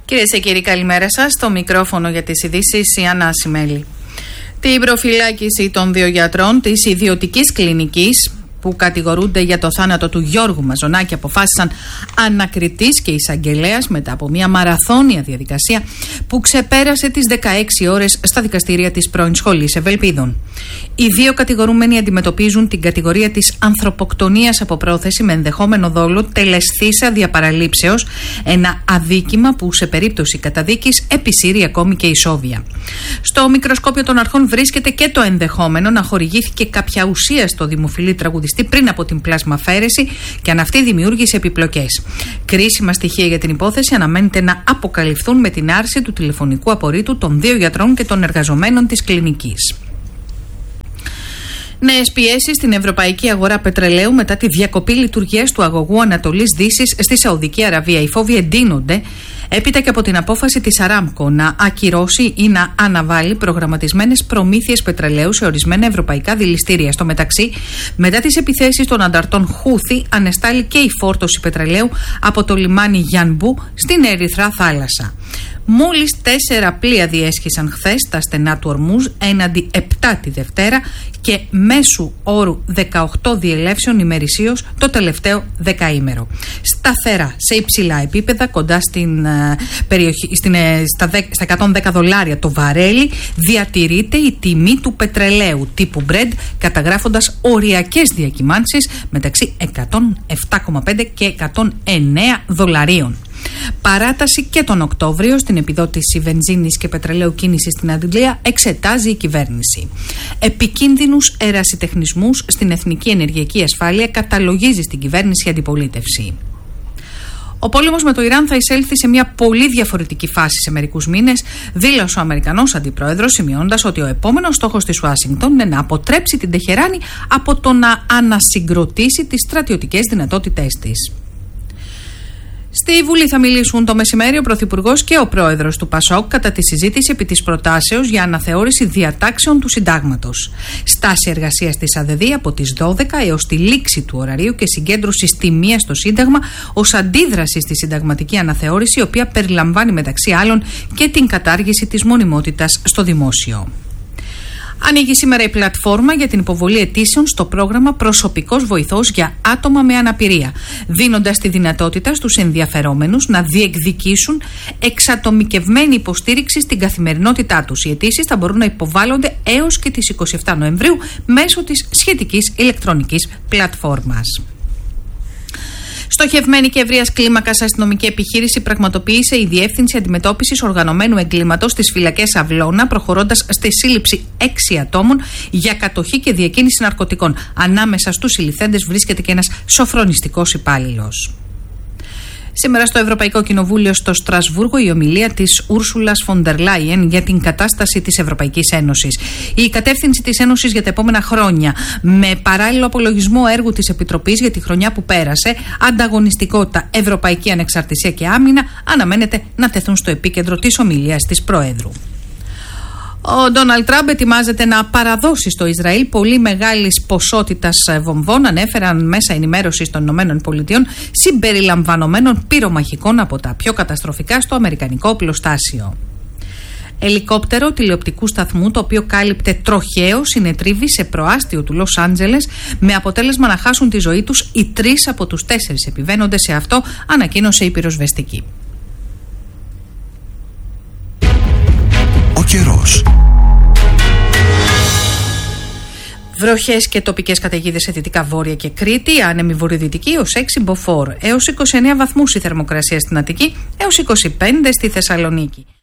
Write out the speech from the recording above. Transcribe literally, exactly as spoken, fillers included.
Κυρίες και κύριοι, καλημέρα σας. Στο μικρόφωνο για τις ειδήσεις η Άννα Ασημέλη. Την προφυλάκηση των δύο γιατρών της ιδιωτικής κλινικής που κατηγορούνται για το θάνατο του Γιώργου Μαζονάκη αποφάσισαν ανακριτής και εισαγγελέας μετά από μια μαραθώνια διαδικασία που ξεπέρασε τις δεκαέξι ώρες στα δικαστήρια της πρώην Σχολής Ευελπίδων. Οι δύο κατηγορούμενοι αντιμετωπίζουν την κατηγορία της ανθρωποκτονίας από πρόθεση με ενδεχόμενο δόλο τελεσθήσα διαπαραλήψεως, ένα αδίκημα που σε περίπτωση καταδίκης επισύρει ακόμη και ισόβια. Στο μικροσκόπιο των αρχών βρίσκεται και το ενδεχόμενο να χορηγήθηκε κάποια ουσία στο δημοφιλή τραγουδιστή πριν από την πλασμαφέρεση και αν αυτή δημιούργησε επιπλοκές. Κρίσιμα στοιχεία για την υπόθεση αναμένεται να αποκαλυφθούν με την άρση του τηλεφωνικού απορρίτου των δύο γιατρών και των εργαζομένων της κλινικής. Νέες πιέσεις στην ευρωπαϊκή αγορά πετρελαίου μετά τη διακοπή λειτουργίας του αγωγού Ανατολής Δύσης στη Σαουδική Αραβία. Οι φόβοι εντείνονται έπειτα και από την απόφαση της Αράμκο να ακυρώσει ή να αναβάλει προγραμματισμένες προμήθειες πετρελαίου σε ορισμένα ευρωπαϊκά δηληστήρια. Στο μεταξύ, μετά τις επιθέσεις των ανταρτών Χούθη, ανεστάλλει και η φόρτωση πετρελαίου από το λιμάνι Γιανμπού στην Ερυθρά θάλασσα. Μόλις τέσσερα πλοία διέσχισαν χθες τα στενά του Ορμούζ έναντι επτά τη Δευτέρα και μέσου όρου δεκαοκτώ διελεύσεων ημερησίως το τελευταίο δεκαήμερο. Σταθερά σε υψηλά επίπεδα, κοντά στην, uh, περιοχή, στην, uh, στα, δε, στα εκατόν δέκα δολάρια το βαρέλι, διατηρείται η τιμή του πετρελαίου τύπου Brent, καταγράφοντας οριακές διακυμάνσεις μεταξύ εκατόν επτά κόμμα πέντε και εκατόν εννέα δολαρίων. Παράταση και τον Οκτώβριο στην επιδότηση βενζίνης και πετρελαίου κίνησης στην Αγγλία εξετάζει η κυβέρνηση. Επικίνδυνους ερασιτεχνισμούς στην εθνική ενεργειακή ασφάλεια καταλογίζει στην κυβέρνηση η αντιπολίτευση. Ο πόλεμος με το Ιράν θα εισέλθει σε μια πολύ διαφορετική φάση σε μερικούς μήνες, δήλωσε ο Αμερικανός αντιπρόεδρος, σημειώντας ότι ο επόμενος στόχος της Ουάσιγκτον είναι να αποτρέψει την Τεχεράνη από το να ανασυγκροτήσει τις στρατιωτικές δυνατότητές της. Στη Βουλή θα μιλήσουν το μεσημέρι ο Πρωθυπουργός και ο Πρόεδρος του Πασόκ κατά τη συζήτηση επί της προτάσεως για αναθεώρηση διατάξεων του Συντάγματος. Στάση εργασίας της ΑΔΕΔΗ από τις δώδεκα έως τη λήξη του ωραρίου και συγκέντρωση τιμίας στο Σύνταγμα ως αντίδραση στη συνταγματική αναθεώρηση, η οποία περιλαμβάνει μεταξύ άλλων και την κατάργηση της μονιμότητας στο δημόσιο. Ανοίγει σήμερα η πλατφόρμα για την υποβολή αιτήσεων στο πρόγραμμα Προσωπικός Βοηθός για άτομα με αναπηρία, δίνοντας τη δυνατότητα στους ενδιαφερόμενους να διεκδικήσουν εξατομικευμένη υποστήριξη στην καθημερινότητά τους. Οι αιτήσεις θα μπορούν να υποβάλλονται έως και τις είκοσι επτά Νοεμβρίου μέσω της σχετικής ηλεκτρονικής πλατφόρμας. Στοχευμένη και ευρείας κλίμακας αστυνομική επιχείρηση πραγματοποίησε η Διεύθυνση Αντιμετώπισης Οργανωμένου Εγκλήματος στις φυλακές Αυλώνα, προχωρώντας στη σύλληψη έξι ατόμων για κατοχή και διακίνηση ναρκωτικών. Ανάμεσα στους συλληφθέντες βρίσκεται και ένας σοφρονιστικός υπάλληλος. Σήμερα στο Ευρωπαϊκό Κοινοβούλιο στο Στρασβούργο η ομιλία της Ούρσουλας Φοντερ Λάιεν για την κατάσταση της Ευρωπαϊκής Ένωσης. Η κατεύθυνση της Ένωσης για τα επόμενα χρόνια, με παράλληλο απολογισμό έργου της Επιτροπής για τη χρονιά που πέρασε, ανταγωνιστικότητα, ευρωπαϊκή ανεξαρτησία και άμυνα, αναμένεται να τεθούν στο επίκεντρο της ομιλίας της Προέδρου. Ο Ντόναλντ Τραμπ ετοιμάζεται να παραδώσει στο Ισραήλ πολύ μεγάλης ποσότητας βομβών, ανέφεραν μέσα ενημέρωσης των ΗΠΑ, συμπεριλαμβανομένων πυρομαχικών από τα πιο καταστροφικά στο αμερικανικό οπλοστάσιο. Ελικόπτερο τηλεοπτικού σταθμού, το οποίο κάλυπτε τροχαίο, συνετρίβει σε προάστιο του Λος Άντζελες, με αποτέλεσμα να χάσουν τη ζωή τους οι τρεις από τους τέσσερις επιβαίνοντες σε αυτό, ανακοίνωσε η πυροσβεστική. Ο καιρός. Βροχές και τοπικές καταιγίδες σε δυτικά βόρεια και Κρήτη, άνεμη βορειοδυτική ως έξι μποφόρ, έως είκοσι εννέα βαθμούς η θερμοκρασία στην Αττική, έως είκοσι πέντε στη Θεσσαλονίκη.